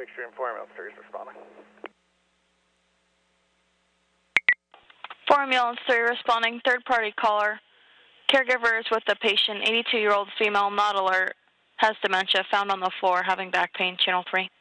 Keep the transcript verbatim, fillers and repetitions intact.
Extreme four ambulance three is responding. four ambulance three responding, third party caller. Caregivers with the patient, eighty-two-year-old female, not alert, has dementia, found on the floor, having back pain, channel three.